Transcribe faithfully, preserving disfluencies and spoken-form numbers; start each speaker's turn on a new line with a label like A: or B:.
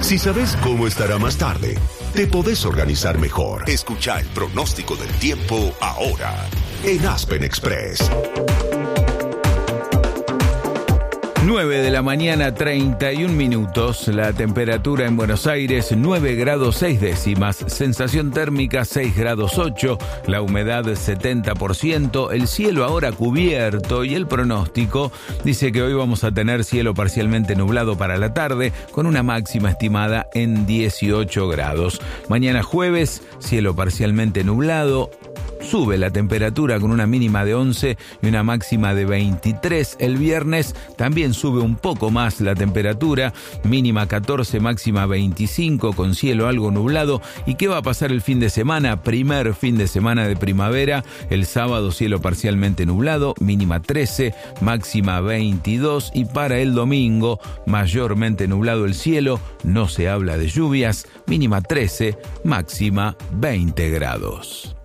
A: Si sabes cómo estará más tarde, te podés organizar mejor. Escucha el pronóstico del tiempo ahora en Aspen Express.
B: nueve de la mañana, treinta y un minutos. La temperatura en Buenos Aires, nueve grados seis décimas. Sensación térmica, seis grados ocho. La humedad, setenta por ciento. El cielo ahora cubierto y el pronóstico dice que hoy vamos a tener cielo parcialmente nublado para la tarde, con una máxima estimada en dieciocho grados. Mañana jueves, cielo parcialmente nublado. Sube la temperatura con una mínima de once y una máxima de veintitrés. El viernes también sube un poco más la temperatura, mínima catorce, máxima veinticinco, con cielo algo nublado. ¿Y qué va a pasar el fin de semana? Primer fin de semana de primavera. El sábado cielo parcialmente nublado, mínima trece, máxima veintidós. Y para el domingo, mayormente nublado el cielo, no se habla de lluvias, mínima trece, máxima veinte grados.